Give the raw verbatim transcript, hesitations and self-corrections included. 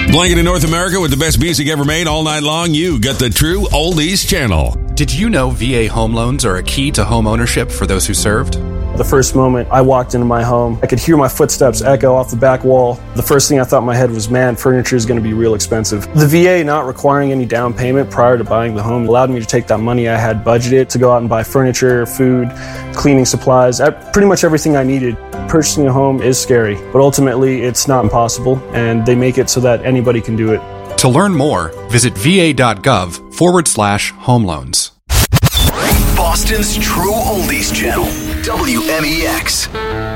Blanket in North America with the best music ever made all night long. You got the true oldies channel. Did you know V A home loans are a key to home ownership for those who served? The first moment I walked into my home, I could hear my footsteps echo off the back wall. The first thing I thought in my head was, man, furniture is going to be real expensive. The V A not requiring any down payment prior to buying the home allowed me to take that money I had budgeted to go out and buy furniture, food, cleaning supplies, pretty much everything I needed. Purchasing a home is scary, but ultimately it's not impossible, and they make it so that anybody can do it. To learn more, visit va.gov forward slash home loans. Boston's True Oldies Channel, W M E X.